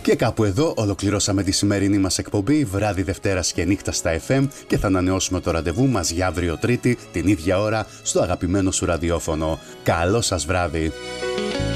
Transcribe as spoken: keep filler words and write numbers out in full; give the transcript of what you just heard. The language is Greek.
Και κάπου εδώ ολοκληρώσαμε τη σημερινή μας εκπομπή βράδυ Δευτέρας και νύχτα στα εφ εμ και θα ανανεώσουμε το ραντεβού μας για αύριο Τρίτη την ίδια ώρα στο αγαπημένο σου ραδιόφωνο. Καλό σας βράδυ!